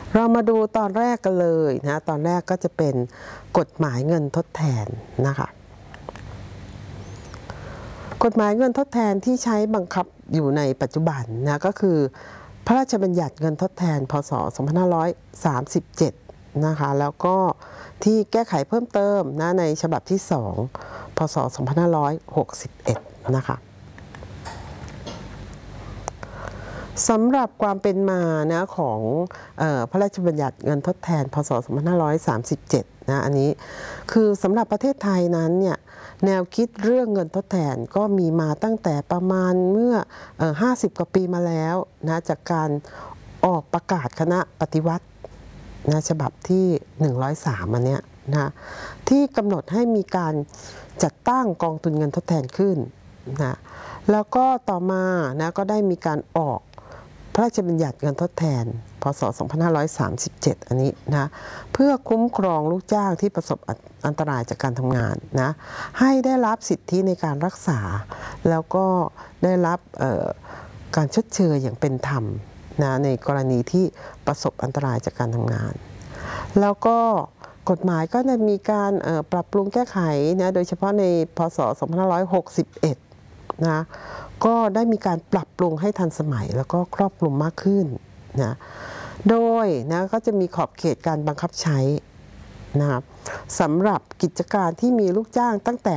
เรามาดูตอนแรกกันเลยนะตอนแรกก็จะเป็นกฎหมายเงินทดแทนนะคะกฎหมายเงินทดแทนที่ใช้บังคับอยู่ในปัจจุบันนะก็คือพระราชบัญญัติเงินทดแทนพ.ศ. 2537นะคะแล้วก็ที่แก้ไขเพิ่มเติมนะในฉบับที่2พ.ศ. 2561นะคะสำหรับความเป็นมานะของพระราชบัญญัติเงินทดแทนพ.ศ. 2537นะอันนี้คือสำหรับประเทศไทยนั้นเนี่ยแนวคิดเรื่องเงินทดแทนก็มีมาตั้งแต่ประมาณเมื่อ50 กว่าปีมาแล้วนะจากการออกประกาศคณะปฏิวัตินะฉบับที่103อันเนี้ยนะที่กำหนดให้มีการจัดตั้งกองทุนเงินทดแทนขึ้นนะแล้วก็ต่อมานะก็ได้มีการออกพระราชบัญญัติเงินทดแทนพ.ศ. 2537อันนี้นะเพื่อคุ้มครองลูกจ้างที่ประสบอันตรายจากการทำงานนะให้ได้รับสิทธิในการรักษาแล้วก็ได้รับการชดเชยอย่างเป็นธรรมนะในกรณีที่ประสบอันตรายจากการทำงานแล้วก็กฎหมายก็ได้มีการปรับปรุงแก้ไขนะโดยเฉพาะในพ.ศ. 2561นะก็ได้มีการปรับปรุงให้ทันสมัยแล้วก็ครอบคลุมมากขึ้นนะโดยนะก็จะมีขอบเขตการบังคับใช้นะครับสำหรับกิจการที่มีลูกจ้างตั้งแต่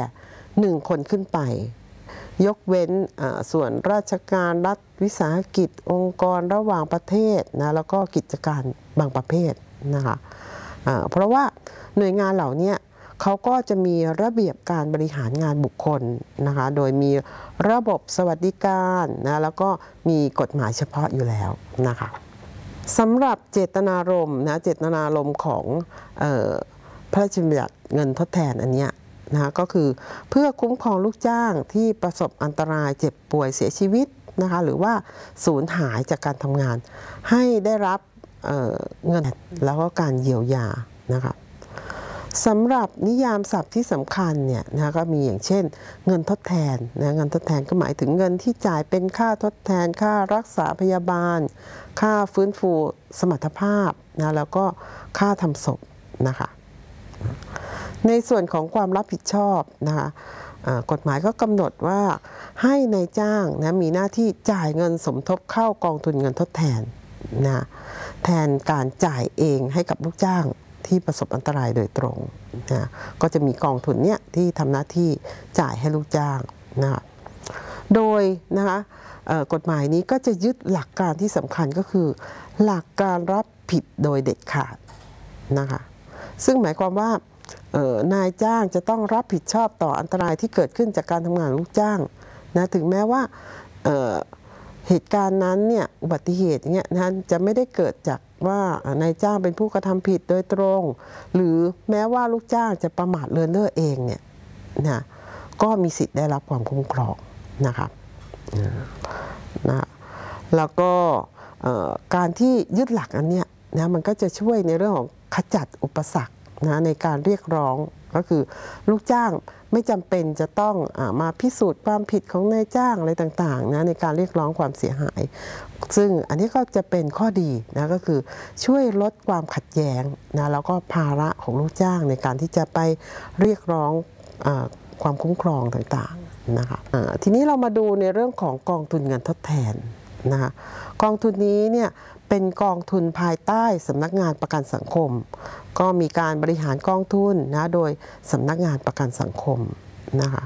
1 คนขึ้นไปยกเว้นส่วนราชการรัฐวิสาหกิจองค์กรระหว่างประเทศนะแล้วก็กิจการบางประเภทนะคะเพราะว่าหน่วยงานเหล่านี้เขาก็จะมีระเบียบการบริหารงานบุคคลนะคะโดยมีระบบสวัสดิการนะแล้วก็มีกฎหมายเฉพาะอยู่แล้วนะคะสำหรับเจตนารมณ์นะเจตนารมณ์ของพระราชบัญญัติเงินทดแทนอันเนี้ยนะก็คือเพื่อคุ้มครองลูกจ้างที่ประสบอันตรายเจ็บป่วยเสียชีวิตนะคะหรือว่าสูญหายจากการทำงานให้ได้รับเงินแล้วก็การเยียวยานะคะสำหรับนิยามศัพท์ที่สำคัญเนี่ยนะก็มีอย่างเช่นเงินทดแทนนะเงินทดแทนก็หมายถึงเงินที่จ่ายเป็นค่าทดแทนค่ารักษาพยาบาลค่าฟื้นฟูสมรรถภาพนะแล้วก็ค่าทำศพนะคะในส่วนของความรับผิดชอบนะคะกฎหมายก็กำหนดว่าให้นายจ้างนะมีหน้าที่จ่ายเงินสมทบเข้ากองทุนเงินทดแทนนะแทนการจ่ายเองให้กับลูกจ้างที่ประสบอันตรายโดยตรงนะก็จะมีกองทุนเนี้ยที่ทำหน้าที่จ่ายให้ลูกจ้างนะโดยนะคะกฎหมายนี้ก็จะยึดหลักการที่สำคัญก็คือหลักการรับผิดโดยเด็ดขาดนะคะซึ่งหมายความว่านายจ้างจะต้องรับผิดชอบต่ออันตรายที่เกิดขึ้นจากการทำงานลูกจ้างนะถึงแม้ว่าเหตุการณ์นั้นเนี่ยอุบัติเหตุอย่างเงี้ยนะจะไม่ได้เกิดจากว่านายจ้างเป็นผู้กระทำผิดโดยตรงหรือแม้ว่าลูกจ้างจะประมาทเลินเล่อเองเนี่ยนะก็มีสิทธิ์ได้รับความคุ้มครองนะครับนะแล้วก็การที่ยึดหลักอันเนี้ยนะมันก็จะช่วยในเรื่องของขจัดอุปสรรคนะในการเรียกร้องก็คือลูกจ้างไม่จำเป็นจะต้องมาพิสูจน์ความผิดของนายจ้างอะไรต่างๆนะในการเรียกร้องความเสียหายซึ่งอันนี้ก็จะเป็นข้อดีนะก็คือช่วยลดความขัดแย้งนะแล้วก็ภาระของลูกจ้างในการที่จะไปเรียกร้องความคุ้มครองต่างๆนะคะทีนี้เรามาดูในเรื่องของกองทุนเงินทดแทนนะคะกองทุนนี้เนี่ยเป็นกองทุนภายใต้สำนักงานประกันสังคมก็มีการบริหารกองทุนนะโดยสำนักงานประกันสังคมนะคะ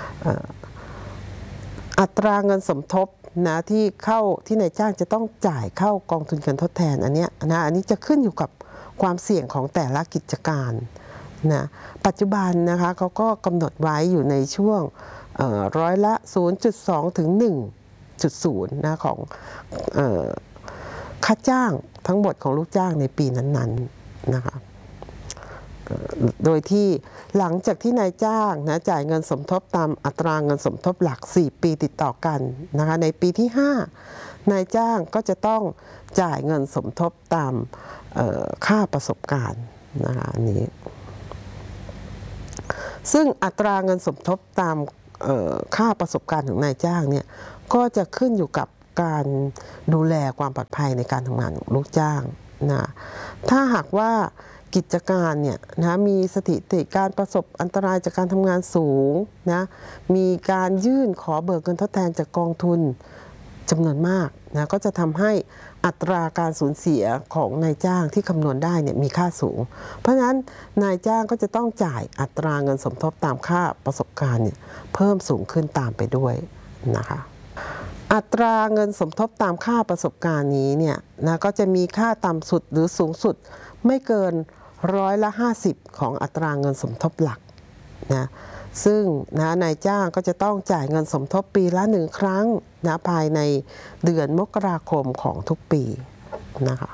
อัตราเงินสมทบนะที่นายจ้างจะต้องจ่ายเข้ากองทุนเงินทดแทนอันนี้จะขึ้นอยู่กับความเสี่ยงของแต่ละกิจการนะปัจจุบันนะคะเขาก็กำหนดไว้อยู่ในช่วงร้อยละ 0.2 ถึง 1.0 นะของค่าจ้างทั้งหมดของลูกจ้างในปีนั้นๆนะคะโดยที่หลังจากที่นายจ้างนะจ่ายเงินสมทบตามอัตราเงินสมทบหลัก4 ปีติดต่อกันนะคะในปีที่5นายจ้างก็จะต้องจ่ายเงินสมทบตามค่าประสบการณ์นะคะนี้ซึ่งอัตราเงินสมทบตามค่าประสบการณ์ของนายจ้างเนี่ยก็จะขึ้นอยู่กับการดูแลความปลอดภัยในการทำงานของลูกจ้างนะถ้าหากว่ากิจการเนี่ยนะมีสถิติการประสบอันตรายจากการทำงานสูงนะมีการยื่นขอเบิกเงินทดแทนจากกองทุนจำนวนมากนะก็จะทำให้อัตราการสูญเสียของนายจ้างที่คำนวณได้เนี่ยมีค่าสูงเพราะฉะนั้นนายจ้างก็จะต้องจ่ายอัตราเงินสมทบตามค่าประสบการณ์เนี่ยเพิ่มสูงขึ้นตามไปด้วยนะคะอัตราเงินสมทบตามค่าประสบการณ์นี้เนี่ยนะก็จะมีค่าต่ำสุดหรือสูงสุดไม่เกิน50%ของอัตราเงินสมทบหลักนะซึ่งนายจ้างก็จะต้องจ่ายเงินสมทบปีละ1 ครั้งนะภายในเดือนมกราคมของทุกปีนะคะ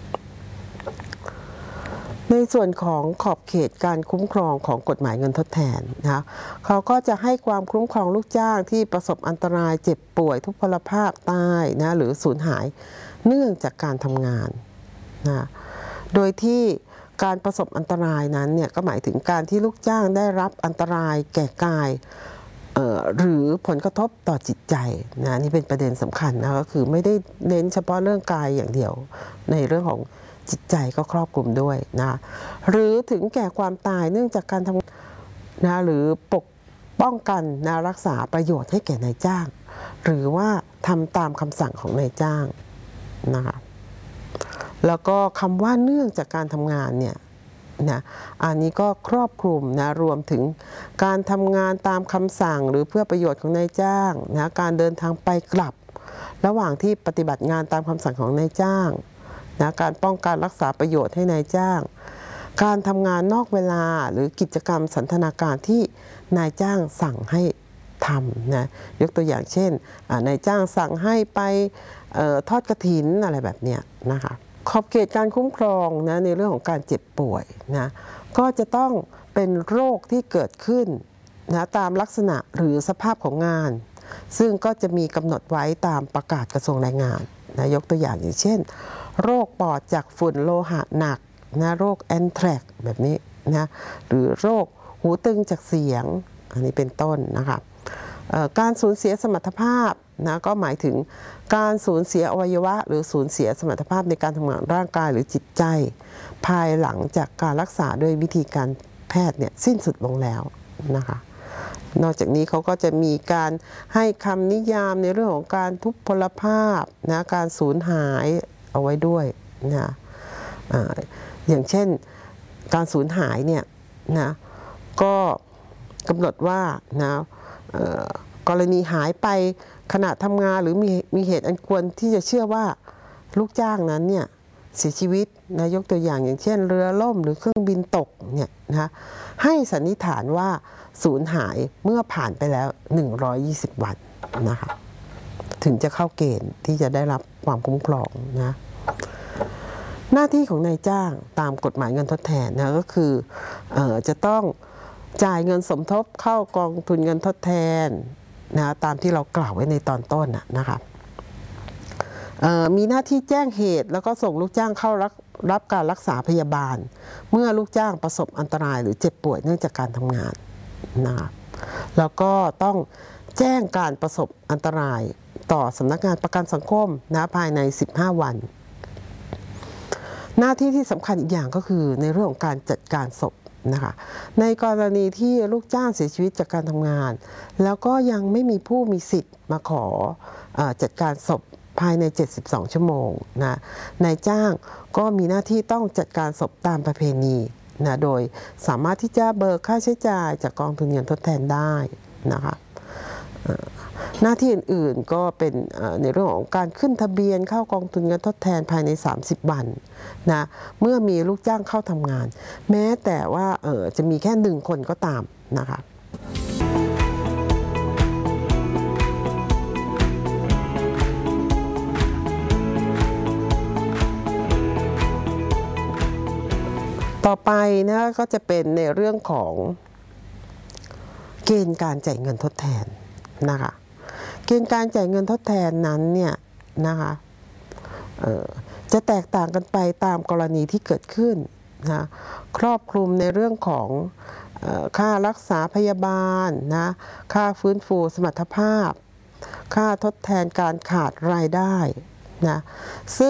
ในส่วนของขอบเขตการคุ้มครองของกฎหมายเงินทดแทนนะเขาก็จะให้ความคุ้มครองลูกจ้างที่ประสบอันตรายเจ็บป่วยทุพพลภาพตายนะหรือสูญหายเนื่องจากการทำงานนะโดยที่การประสบอันตรายนั้นเนี่ยก็หมายถึงการที่ลูกจ้างได้รับอันตรายแก่กายหรือผลกระทบต่อจิตใจนะนี่เป็นประเด็นสำคัญนะก็คือไม่ได้เน้นเฉพาะเรื่องกายอย่างเดียวในเรื่องของจิตใจก็ครอบคลุมด้วยนะหรือถึงแก่ความตายเนื่องจากการทำนะหรือปกป้องกันนะรักษาประโยชน์ให้แก่นายจ้างหรือว่าทำตามคำสั่งของนายจ้างนะคะแล้วก็คำว่าเนื่องจากการทำงานเนี่ยนะอันนี้ก็ครอบคลุมนะรวมถึงการทำงานตามคำสั่งหรือเพื่อประโยชน์ของนายจ้างนะการเดินทางไปกลับระหว่างที่ปฏิบัติงานตามคำสั่งของนายจ้างนะการป้องกันรักษาประโยชน์ให้นายจ้างการทำงานนอกเวลาหรือกิจกรรมสันทนาการที่นายจ้างสั่งให้ทำนะยกตัวอย่างเช่นนายจ้างสั่งให้ไปทอดกฐินอะไรแบบเนี้ยนะคะขอบเขตการคุ้มครองนะในเรื่องของการเจ็บป่วยนะก็จะต้องเป็นโรคที่เกิดขึ้นนะตามลักษณะหรือสภาพของงานซึ่งก็จะมีกำหนดไว้ตามประกาศกระทรวงแรงงานนะยกตัวอย่างเช่นโรคปอดจากฝุ่นโลหะหนักนะโรคแอนแทรกแบบนี้นะหรือโรคหูตึงจากเสียงอันนี้เป็นต้นนะคะการสูญเสียสมรรถภาพนะก็หมายถึงการสูญเสียอวัยวะหรือสูญเสียสมรรถภาพในการทำงานร่างกายหรือจิตใจภายหลังจากการรักษาด้วยวิธีการแพทย์เนี่ยสิ้นสุดลงแล้วนะคะนอกจากนี้เขาก็จะมีการให้คำนิยามในเรื่องของการทุพพลภาพนะการสูญหายเอาไว้ด้วยนะอย่างเช่นการสูญหายเนี่ยนะก็กำหนดว่านะกรณีหายไปขณะทำงานหรือมีเหตุอันควรที่จะเชื่อว่าลูกจ้างนั้นเนี่ยเสียชีวิตนะยกตัวอย่างเช่นเรือล่มหรือเครื่องบินตกเนี่ยนะให้สันนิษฐานว่าสูญหายเมื่อผ่านไปแล้ว120 วันนะคะถึงจะเข้าเกณฑ์ที่จะได้รับความคุ้มครองนะหน้าที่ของนายจ้างตามกฎหมายเงินทดแทนนะก็คือจะต้องจ่ายเงินสมทบเข้ากองทุนเงินทดแทนนะตามที่เรากล่าวไว้ในตอนต้นนะคะมีหน้าที่แจ้งเหตุแล้วก็ส่งลูกจ้างเข้ารับการรักษาพยาบาลเมื่อลูกจ้างประสบอันตรายหรือเจ็บป่วยเนื่องจากการทำงานนะคะแล้วก็ต้องแจ้งการประสบอันตรายต่อสำนักงานประกันสังคมนะภายใน15 วันหน้าที่ที่สำคัญอีกอย่างก็คือในเรื่องของการจัดการศพนะคะในกรณีที่ลูกจ้างเสียชีวิตจากการทำงานแล้วก็ยังไม่มีผู้มีสิทธิ์มาขอจัดการศพภายใน72 ชั่วโมงนะนายจ้างก็มีหน้าที่ต้องจัดการศพตามประเพณีนะโดยสามารถที่จะเบิกค่าใช้จ่ายจากกองทุนเงินทดแทนได้นะคะหน้าที่อื่นๆก็เป็นในเรื่องของการขึ้นทะเบียนเข้ากองทุนเงินทดแทนภายใน30 วันนะเมื่อมีลูกจ้างเข้าทำงานแม้แต่ว่าจะมีแค่1 คนก็ตามนะคะต่อไปนะก็จะเป็นในเรื่องของเกณฑ์การจ่ายเงินทดแทนนะคะเกณฑ์การจ่ายเงินทดแทนนั้นเนี่ยนะคะจะแตกต่างกันไปตามกรณีที่เกิดขึ้นนะครอบคลุมในเรื่องของค่ารักษาพยาบาลนะค่าฟื้นฟูสมรรถภาพค่าทดแทนการขาดรายได้นะซึ่ง